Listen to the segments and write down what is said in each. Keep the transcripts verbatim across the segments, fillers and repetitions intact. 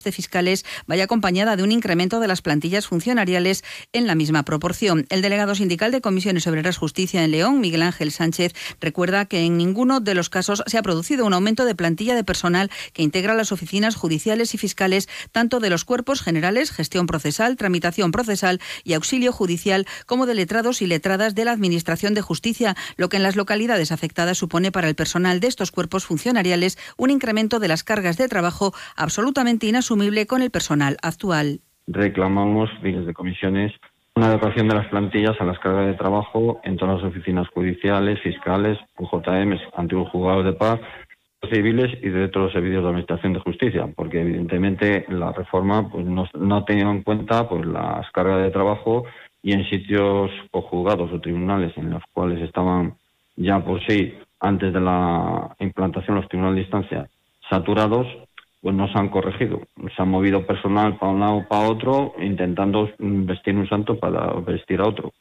de fiscales vaya acompañada de un incremento de las plantillas funcionariales en la misma proporción. El delegado sindical de Comisiones Obreras Justicia en León, Miguel Ángel Sánchez, recuerda que en ninguno de los casos se ha producido un aumento de plantilla de personal que integra las oficinas judiciales y fiscales, tanto de los cuerpos generales, gestión procesal, tramitación procesal y auxilio judicial, como de letrados y letradas de la Administración de Justicia, lo que en las localidades afectadas supone para el personal de estos cuerpos funcionariales un incremento de las cargas de trabajo absolutamente inasumible con el personal actual. Reclamamos desde comisiones una adecuación de las plantillas a las cargas de trabajo en todas las oficinas judiciales, fiscales, U J M, antiguos juzgados de paz, civiles y de todos los servicios de administración de justicia, porque evidentemente la reforma pues no, no ha tenido en cuenta pues las cargas de trabajo, y en sitios o juzgados o tribunales en los cuales estaban ya por sí, antes de la implantación los tribunales de instancia, saturados, pues no se han corregido. Se han movido personal para un lado o para otro, intentando vestir un santo para vestir a otro.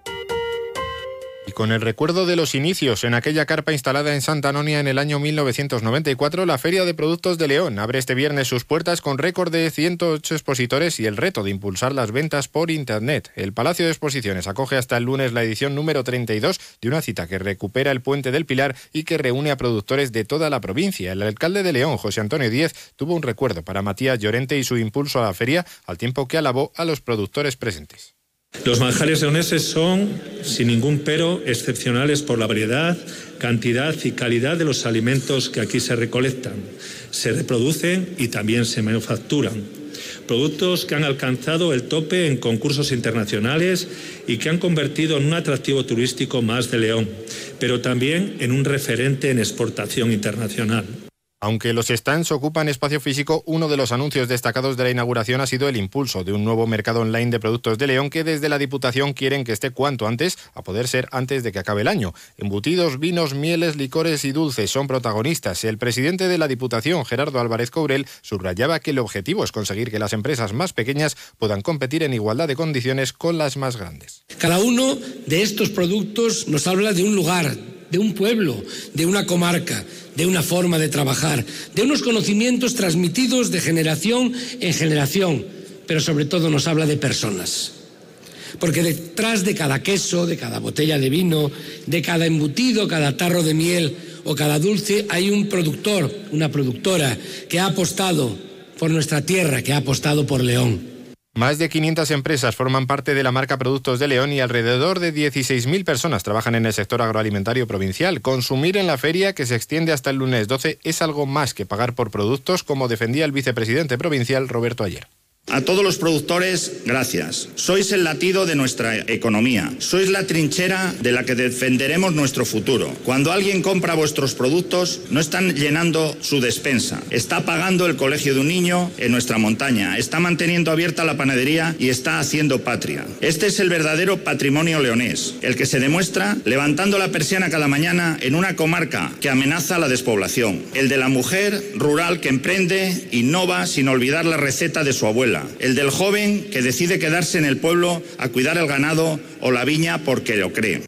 Y con el recuerdo de los inicios en aquella carpa instalada en Santa Anonia en el año mil novecientos noventa y cuatro, la Feria de Productos de León abre este viernes sus puertas con récord de ciento ocho expositores y el reto de impulsar las ventas por Internet. El Palacio de Exposiciones acoge hasta el lunes la edición número treinta y dos de una cita que recupera el Puente del Pilar y que reúne a productores de toda la provincia. El alcalde de León, José Antonio Díez, tuvo un recuerdo para Matías Llorente y su impulso a la feria, al tiempo que alabó a los productores presentes. Los manjares leoneses son, sin ningún pero, excepcionales por la variedad, cantidad y calidad de los alimentos que aquí se recolectan, se reproducen y también se manufacturan. Productos que han alcanzado el tope en concursos internacionales y que han convertido en un atractivo turístico más de León, pero también en un referente en exportación internacional. Aunque los stands ocupan espacio físico, uno de los anuncios destacados de la inauguración ha sido el impulso de un nuevo mercado online de productos de León que desde la Diputación quieren que esté cuanto antes, a poder ser antes de que acabe el año. Embutidos, vinos, mieles, licores y dulces son protagonistas. El presidente de la Diputación, Gerardo Álvarez Courel, subrayaba que el objetivo es conseguir que las empresas más pequeñas puedan competir en igualdad de condiciones con las más grandes. Cada uno de estos productos nos habla de un lugar, de un pueblo, de una comarca, de una forma de trabajar, de unos conocimientos transmitidos de generación en generación, pero sobre todo nos habla de personas. Porque detrás de cada queso, de cada botella de vino, de cada embutido, cada tarro de miel o cada dulce, hay un productor, una productora que ha apostado por nuestra tierra, que ha apostado por León. Más de quinientas empresas forman parte de la marca Productos de León y alrededor de dieciséis mil personas trabajan en el sector agroalimentario provincial. Consumir en la feria, que se extiende hasta el lunes doce, es algo más que pagar por productos, como defendía el vicepresidente provincial Roberto Ayer. A todos los productores, gracias. Sois el latido de nuestra economía. Sois la trinchera de la que defenderemos nuestro futuro. Cuando alguien compra vuestros productos, no están llenando su despensa. Está pagando el colegio de un niño en nuestra montaña. Está manteniendo abierta la panadería y está haciendo patria. Este es el verdadero patrimonio leonés, el que se demuestra levantando la persiana cada mañana en una comarca que amenaza la despoblación. El de la mujer rural que emprende, innova sin olvidar la receta de su abuela. El del joven que decide quedarse en el pueblo a cuidar el ganado o la viña porque lo cree.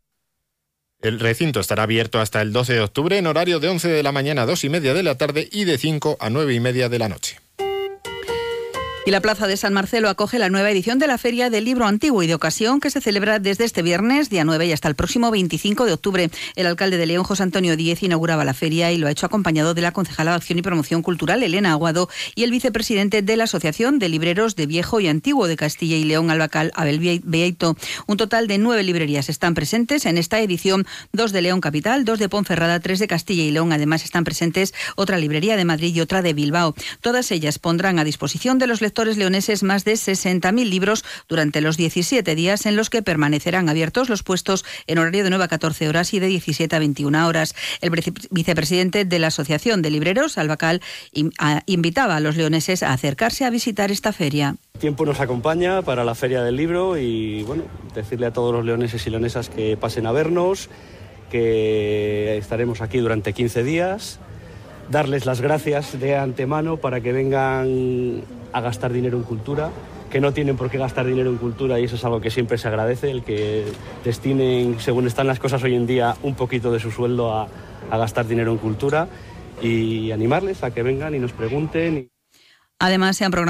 El recinto estará abierto hasta el doce de octubre en horario de once de la mañana a dos y media de la tarde y de cinco a nueve y media de la noche. Y la Plaza de San Marcelo acoge la nueva edición de la Feria del Libro Antiguo y de Ocasión, que se celebra desde este viernes, día nueve, y hasta el próximo veinticinco de octubre. El alcalde de León, José Antonio Díez, inauguraba la feria y lo ha hecho acompañado de la concejala de Acción y Promoción Cultural, Elena Aguado, y el vicepresidente de la Asociación de Libreros de Viejo y Antiguo de Castilla y León, Albacal, Abel Beito. Un total de nueve librerías están presentes en esta edición, dos de León Capital, dos de Ponferrada, tres de Castilla y León. Además están presentes otra librería de Madrid y otra de Bilbao. Todas ellas pondrán a disposición de los lectores leoneses más de sesenta mil libros durante los diecisiete días en los que permanecerán abiertos los puestos en horario de nueve a catorce horas y de diecisiete a veintiuna horas. El vicepresidente de la Asociación de Libreros, Albacal, invitaba a los leoneses a acercarse a visitar esta feria. El tiempo nos acompaña para la Feria del Libro y bueno, decirle a todos los leoneses y leonesas que pasen a vernos, que estaremos aquí durante quince días. Darles las gracias de antemano para que vengan a gastar dinero en cultura, que no tienen por qué gastar dinero en cultura y eso es algo que siempre se agradece, el que destinen, según están las cosas hoy en día, un poquito de su sueldo a, a gastar dinero en cultura y animarles a que vengan y nos pregunten. Además, se han programado